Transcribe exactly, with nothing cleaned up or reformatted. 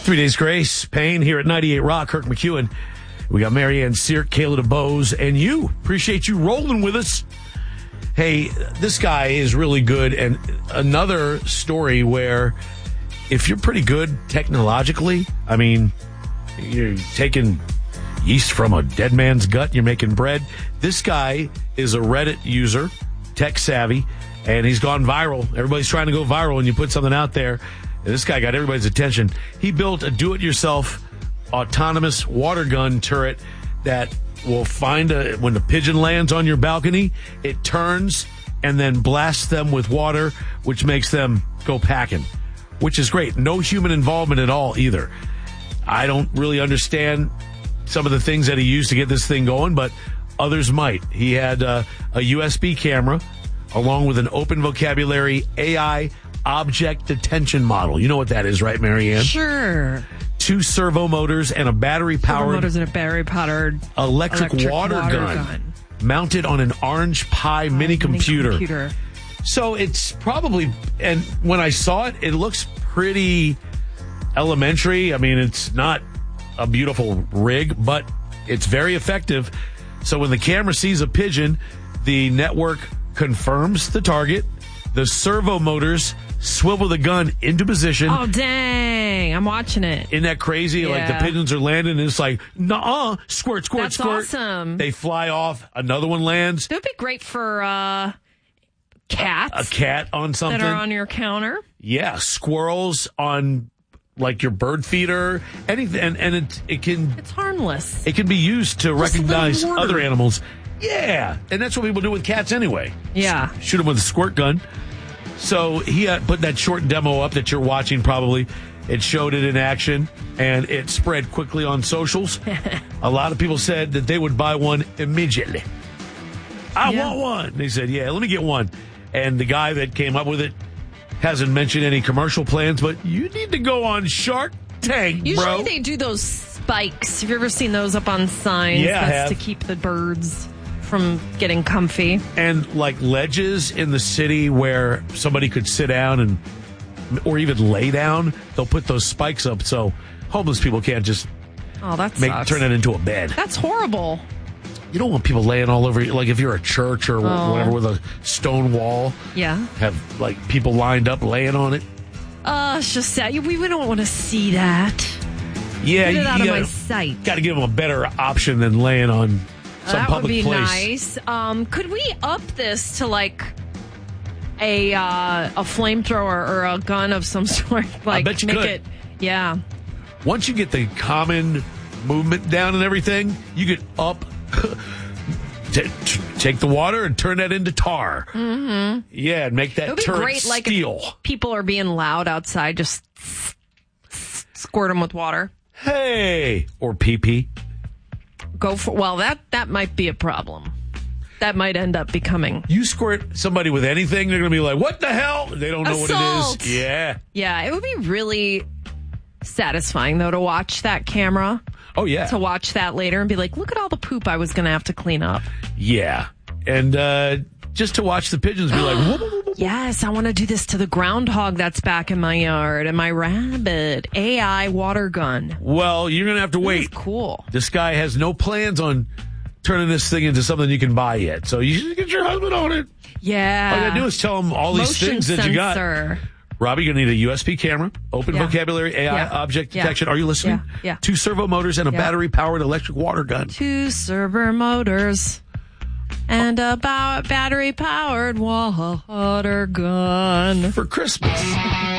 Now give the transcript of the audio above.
Three Days Grace, Payne here at ninety-eight Rock, Kirk McEwen. We got Marianne Seark, Kayla DeBose, and you. Appreciate you rolling with us. Hey, this guy is really good. And another story where if you're pretty good technologically, I mean, you're taking yeast from a dead man's gut, you're making bread. This guy is a Reddit user, tech savvy, and he's gone viral. Everybody's trying to go viral when you put something out there. And this guy got everybody's attention. He built a do-it-yourself autonomous water gun turret that will find a, when the pigeon lands on your balcony, it turns and then blasts them with water, which makes them go packing, which is great. No human involvement at all either. I don't really understand some of the things that he used to get this thing going, but others might. He had uh, a U S B camera along with an open vocabulary A I object detection model. You know what that is, right, Marianne? Sure. Two servo motors and a battery-powered... Servo motors and a battery-powered... Electric, electric water, water gun, gun mounted on an Orange Pi mini computer. mini computer. So it's probably... And when I saw it, it looks pretty elementary. I mean, it's not a beautiful rig, but it's very effective. So when the camera sees a pigeon, the network confirms the target. The servo motors swivel the gun into position. Oh, dang. I'm watching it. Isn't that crazy? Yeah. Like the pigeons are landing and it's like, nuh-uh, squirt, squirt, That's squirt. awesome. They fly off. Another one lands. That would be great for uh, cats. A, a cat on something. That are on your counter. Yeah. Squirrels on like your bird feeder. Anything. And, and it, it can... It's harmless. It can be used to Just recognize other animals. Yeah. And that's what people do with cats anyway. Yeah. S- shoot them with a squirt gun. So he uh, put that short demo up that you're watching probably. It showed it in action, and it spread quickly on socials. A lot of people said that they would buy one immediately. I yeah. want one. They said, yeah, let me get one. And the guy that came up with it hasn't mentioned any commercial plans, but you need to go on Shark Tank, Usually bro. Usually they do those spikes. Have you ever seen those up on signs? Yeah, That's I have. to keep the birds from getting comfy. And like ledges in the city where somebody could sit down and or even lay down, they'll put those spikes up so homeless people can't just oh, that make, sucks. turn it into a bed. That's horrible. You don't want people laying all over you. Like if you're a church or oh. whatever with a stone wall. Yeah. Have like people lined up laying on it. Uh, it's just sad. We, we don't want to see that. Yeah. Get it you, out you of gotta, my sight. Got to give them a better option than laying on some that public would be place. nice. Um, could we up this to like a uh, a flamethrower or a gun of some sort? Like I bet you make could. it, yeah. Once you get the common movement down and everything, you get up, t- t- take the water and turn that into tar. Mm-hmm. Yeah, and make that it would be turret great, steel. Like if people are being loud outside, just squirt them with water. Hey, or pee pee. Go for well. That that might be a problem. That might end up becoming. You squirt somebody with anything, they're going to be like, what the hell? They don't know Assault. what it is. Yeah. Yeah, it would be really satisfying, though, to watch that camera. Oh, yeah. To watch that later and be like, look at all the poop I was going to have to clean up. Yeah. And uh, just to watch the pigeons be like, whoop, whoop, whoop, whoop. Yes, I want to do this to the groundhog that's back in my yard and my rabbit. A I water gun. Well, you're going to have to wait. That's cool. This guy has no plans on turning this thing into something you can buy yet. So you should get your husband on it. Yeah. All you gotta do is tell him all these Motion things that sensor. you got. Robbie, you're going to need a U S B camera, open yeah. vocabulary, A I yeah. object yeah. detection. Are you listening? Yeah. yeah. Two servo motors and a yeah. battery-powered electric water gun. Two servo motors and a ba- battery-powered water gun. For Christmas.